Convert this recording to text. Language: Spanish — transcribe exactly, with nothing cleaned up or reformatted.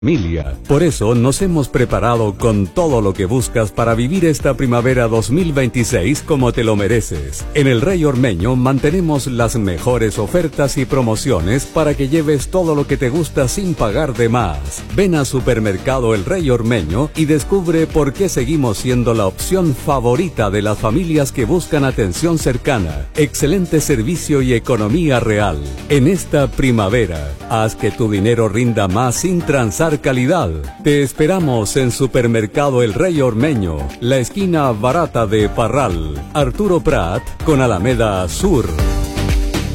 Familia. Por eso nos hemos preparado con todo lo que buscas para vivir esta primavera dos mil veintiséis como te lo mereces. En el Rey Ormeño mantenemos las mejores ofertas y promociones para que lleves todo lo que te gusta sin pagar de más. Ven a Supermercado El Rey Ormeño y descubre por qué seguimos siendo la opción favorita de las familias que buscan atención cercana, excelente servicio y economía real. En esta primavera, haz que tu dinero rinda más sin transar calidad. Te esperamos en Supermercado El Rey Ormeño, la esquina barata de Parral, Arturo Prat con Alameda Sur.